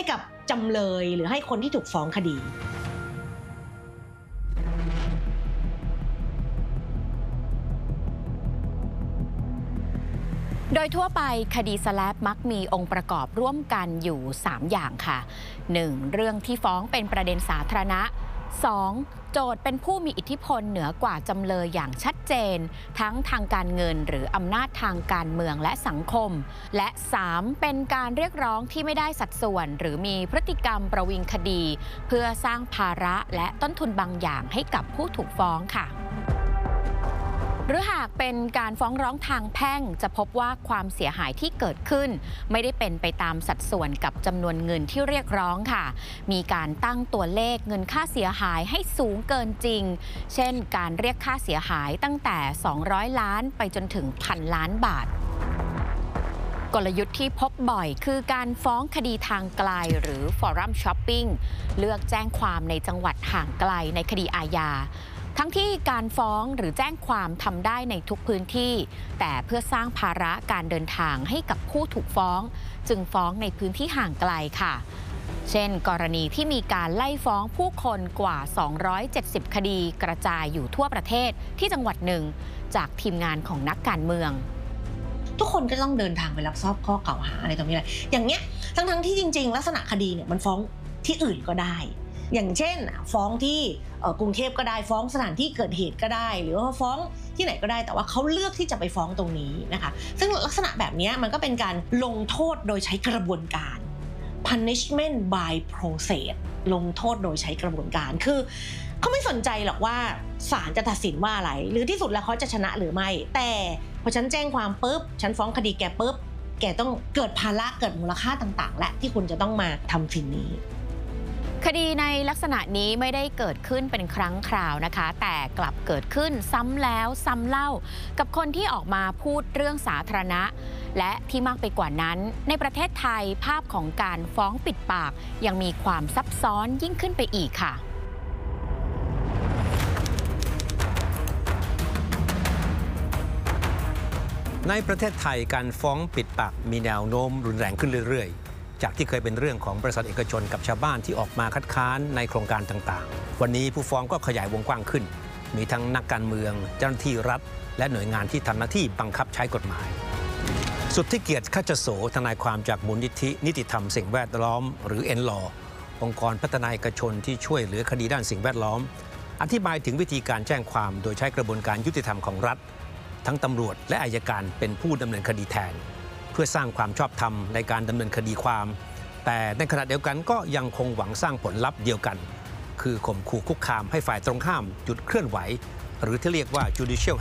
กับจำเลยหรือให้คนที่ถูกฟ้องคดีโดยทั่วไปคดีสแลปมักมีองค์ประกอบร่วมกันอยู่3อย่างค่ะ 1. เรื่องที่ฟ้องเป็นประเด็นสาธารณะ 2. โจทก์เป็นผู้มีอิทธิพลเหนือกว่าจำเลยอย่างชัดเจนทั้งทางการเงินหรืออำนาจทางการเมืองและสังคมและ 3. เป็นการเรียกร้องที่ไม่ได้สัดส่วนหรือมีพฤติกรรมประวิงคดีเพื่อสร้างภาระและต้นทุนบางอย่างให้กับผู้ถูกฟ้องค่ะหรือหากเป็นการฟ้องร้องทางแพ่งจะพบว่าความเสียหายที่เกิดขึ้นไม่ได้เป็นไปตามสัดส่วนกับจำนวนเงินที่เรียกร้องค่ะมีการตั้งตัวเลขเงินค่าเสียหายให้สูงเกินจริงเช่นการเรียกค่าเสียหายตั้งแต่200 ล้านไปจนถึง1,000 ล้านบาทกลยุทธ์ที่พบบ่อยคือการฟ้องคดีทางไกลหรือฟอรัมช้อปปิ้งเลือกแจ้งความในจังหวัดห่างไกลในคดีอาญาทั้งที่การฟ้องหรือแจ้งความทำได้ในทุกพื้นที่แต่เพื่อสร้างภาระการเดินทางให้กับผู้ถูกฟ้องจึงฟ้องในพื้นที่ห่างไกลค่ะเช่นกรณีที่มีการไล่ฟ้องผู้คนกว่า270คดีกระจายอยู่ทั่วประเทศที่จังหวัดหนึ่งจากทีมงานของนักการเมืองทุกคนก็ต้องเดินทางไปรับทราบข้อกล่าวหาอะไรตรงนี้แหละอย่างเงี้ยทั้งที่จริงๆลักษณะคดีเนี่ยมันฟ้องที่อื่นก็ได้อย่างเช่นฟ้องที่กรุงเทพก็ได้ฟ้องสถานที่เกิดเหตุก็ได้หรือว่าฟ้องที่ไหนก็ได้แต่ว่าเขาเลือกที่จะไปฟ้องตรงนี้นะคะซึ่งลักษณะแบบนี้มันก็เป็นการลงโทษโดยใช้กระบวนการ punishment by process ลงโทษโดยใช้กระบวนการคือเขาไม่สนใจหรอกว่าศาลจะตัดสินว่าอะไรหรือที่สุดแล้วเขาจะชนะหรือไม่แต่พอฉันแจ้งความปุ๊บฉันฟ้องคดีแกปุ๊บแกต้องเกิดภาระเกิดมูลค่าต่างๆและที่คุณจะต้องมาทำสิ่งนี้คดีในลักษณะนี้ไม่ได้เกิดขึ้นเป็นครั้งคราวนะคะแต่กลับเกิดขึ้นซ้ำแล้วซ้ำเล่ากับคนที่ออกมาพูดเรื่องสาธารณะและที่มากไปกว่านั้นในประเทศไทยภาพของการฟ้องปิดปากยังมีความซับซ้อนยิ่งขึ้นไปอีกค่ะในประเทศไทยการฟ้องปิดปากมีแนวโน้มรุนแรงขึ้นเรื่อยๆจากที่เคยเป็นเรื่องของบริษัทเอกชนกับชาวบ้านที่ออกมาคัดค้านในโครงการต่างๆวันนี้ผู้ฟ้องก็ขยายวงกว้างขึ้นมีทั้งนักการเมืองเจ้าหน้าที่รัฐและหน่วยงานที่ทำหน้าที่บังคับใช้กฎหมายสุทธิเกียรติขจโสทนายความจากมูลนิธินิติธรรมสิ่งแวดล้อมหรือ NLaw องค์กรพัฒนาเอกชนที่ช่วยเหลือคดีด้านสิ่งแวดล้อมอธิบายถึงวิธีการแจ้งความโดยใช้กระบวนการยุติธรรมของรัฐทั้งตำรวจและอัยการเป็นผู้ดำเนินคดีแทนเพื่อสร้างความชอบธรรมในการดำเนินคดีความแต่ในขณะเดียวกันก็ยังคงหวังสร้างผลลัพธ์เดียวกันคือข่มขู่คุกคามให้ฝ่ายตรงข้ามหยุดเคลื่อนไหวหรือที่เรียกว่า judicial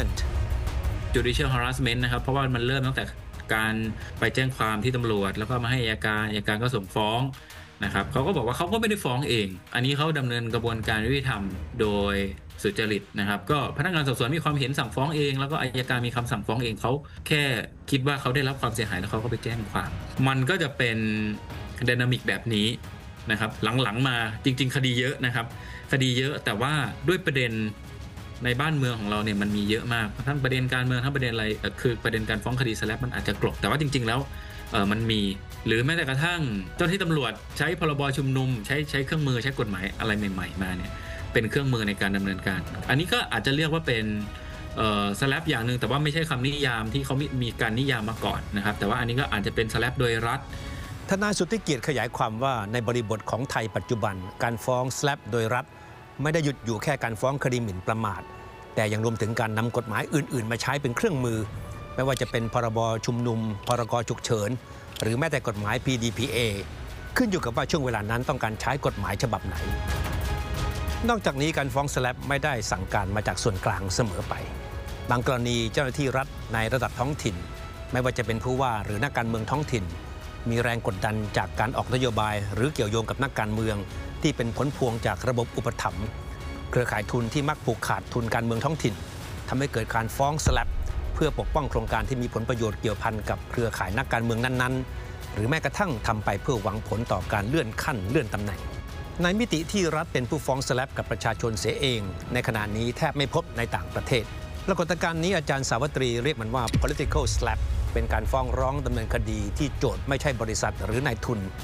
harassment นะครับเพราะว่ามันเริ่มตั้งแต่การไปแจ้งความที่ตำรวจแล้วก็มาให้อัยการก็ส่งฟ้องนะครับเขาก็บอกว่าเขาก็ไม่ได้ฟ้องเองอันนี้เขาดำเนินกระบวนการยุติธรรมโดยสุจริตนะครับก็พนักงานสอบสวนมีความเห็นสั่งฟ้องเองแล้วก็อัยการมีคำสั่งฟ้องเองเขาแค่คิดว่าเขาได้รับความเสียหายแล้วเขาก็ไปแจ้งความมันก็จะเป็นไดนามิกแบบนี้นะครับหลังๆมาจริงๆคดีเยอะนะครับคดีเยอะแต่ว่าด้วยประเด็นในบ้านเมืองของเราเนี่ยมันมีเยอะมากทั้งประเด็นการเมืองทั้งประเด็นอะไรคือประเด็นการฟ้องคดีสแลปมันอาจจะกลบแต่ว่าจริงๆแล้วมันมีหรือแม้แต่กระทั่งเจ้าหน้าที่ตำรวจใช้พรบชุมนุมใช้เครื่องมือใช้กฎหมายอะไรใหม่ๆมาเนี่ยเป็นเครื่องมือในการดำเนินการอันนี้ก็อาจจะเรียกว่าเป็นสแลปอย่างนึงแต่ว่าไม่ใช่คำนิยามที่เขามีการนิยามมาก่อนนะครับแต่ว่าอันนี้ก็อาจจะเป็นสแลปโดยรัฐทนายสุทธิเกียรติขยายความว่าในบริบทของไทยปัจจุบันการฟ้องสแลปโดยรัฐไม่ได้หยุดอยู่แค่การฟ้องคดีหมิ่นประมาทแต่ยังรวมถึงการนำกฎหมายอื่นๆมาใช้เป็นเครื่องมือไม่ว่าจะเป็นพรบชุมนุมพรกฉุกเฉินหรือแม้แต่กฎหมาย PDPA ขึ้นอยู่กับว่าช่วงเวลานั้นต้องการใช้กฎหมายฉบับไหนนอกจากนี้การฟ้องสแลปไม่ได้สั่งการมาจากส่วนกลางเสมอไปบางกรณีเจ้าหน้าที่รัฐในระดับท้องถิ่นไม่ว่าจะเป็นผู้ว่าหรือนักการเมืองท้องถิ่นมีแรงกดดันจากการออกนโยบายหรือเกี่ยวโยงกับนักการเมืองที่เป็นผลพวงจากระบบอุปถัมภ์เครือข่ายทุนที่มักผูกขาดทุนการเมืองท้องถิ่นทำให้เกิดการฟ้องสแลปเพื่อปกป้องโครงการที่มีผลประโยชน์เกี่ยวพันกับเครือข่ายนักการเมืองนั้นๆหรือแม้กระทั่งทำไปเพื่อหวังผลต่อการเลื่อนขั้นเลื่อนตำแหน่งในมิติที่รัฐเป็นผู้ฟ้องสแลปกับประชาชนเสียเองในขณะนี้แทบไม่พบในต่างประเทศปรากฏการณ์นี้อาจารย์สาวัตรีเรียกมันว่า political slap เป็นการฟ้องร้องดำเนินคดีที่โจทย์ไม่ใช่บริษัทหรือนายทุน